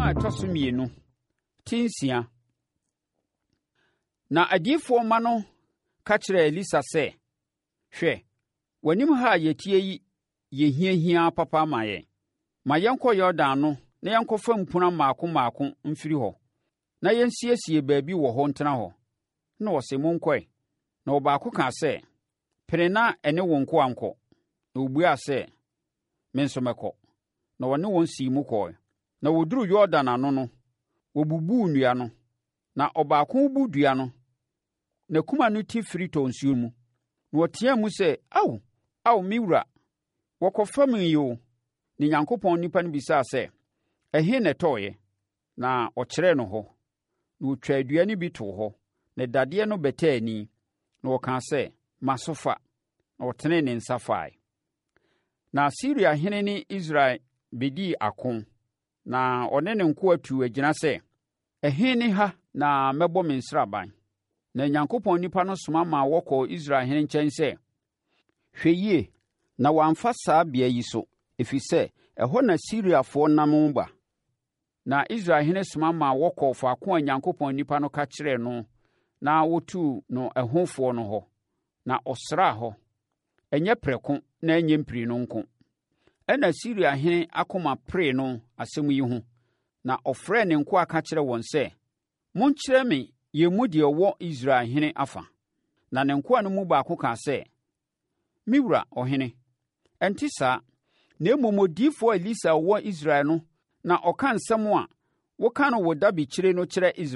a ɛtɔ so mmienu, ti nsia. Na adiyifoɔ ma no ka kyerɛɛ Elisa sɛ, “Hwɛ, w'anim ha a yɛtie yi yɛhiahia papa ama yɛn. Ma yɛnkɔ Yordan no na yɛnkɔfa mpunan mmaako mmaako mfiri hɔ, na yɛnsiesie baabi wɔ hɔ ntena hɔ.” Na wɔsɛ, “Monkɔe.” Na ɔbaako kaa sɛ, “Pene na ɛne wo nkoa nkɔ.” Na wɔbuaa sɛ, “Me nso mɛkɔ.” Na wɔne wɔn sii mu kɔɔ. Na wɔduruu Yordan ano no, wɔbubuu nnua no. Na ɔbaako bu dua no, n'akuma no ti firi tɔ nsuo mu. Na wɔteaam sɛ, Ao, me wura, wɔkɔfam yi o. Na Onyankopɔn nnipa no bisaa sɛ, “Ɛhe na ɛtɔeɛ?” Na ɔkyerɛɛ no hɔ. Na wɔtwaa dua no bi too hɔ. Na dadeɛ no bɛtɛɛ ani. Na wɔkaa sɛ, “Ma so fa.” Na ɔtenee ne nsa fae. Na Asiriahene ne Israel bɛdii ako. Na ɔne ne nkoa tuu agyina sɛ, “Ɛhe ne ha na mɛbɔ me nsraban?” Na Onyankopɔn nnipa no soma ma wɔkɔɔ Israelhene nkyɛn sɛ, “Hwɛ yie na wɔamfa saa beaeɛ yi so, ɛfiri sɛ, ɛhɔ na Siriafoɔ nam ba.” Na Israelhene soma ma wɔkɔɔ faako a Onyankopɔn nnipa no ka kyerɛɛ no na wɔtuu no ɛhofoɔ no hɔ. Na ɔsraa hɔ, ɛnyɛ prɛko na ɛnyɛ mprenu nko. Ɛnna Siriahene akoma peree no asɛm yi ho. Na ɔfrɛɛ ne nkoa ka kyerɛɛ wɔn sɛ, “Monkyerɛ me yɛn mu deɛ ɔwɔ Israelhene afa.” Na ne nkoa no mu baako kaa sɛ, “Me wura ɔhene, ɛnte saa, na mmom odiyifoɔ Elisa a ɔwɔ Israel no na ɔka nsɛm a woka no wo dabekyire no kyerɛ Israel.”